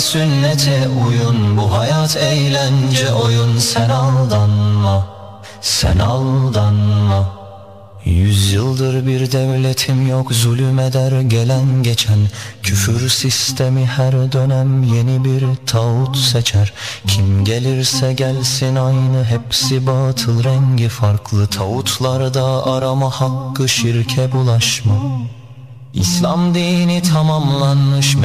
sünnete uyun. Bu hayat eğlence oyun. Sen aldanma, sen aldanma. 100 yıldır bir devletim yok, zulüm eder gelen geçen. Küfür sistemi her dönem yeni bir tağut seçer. Kim gelirse gelsin aynı, hepsi batıl, rengi farklı. Tağutlarda arama hakkı, şirke bulaşma. İslam dini tamamlanmış.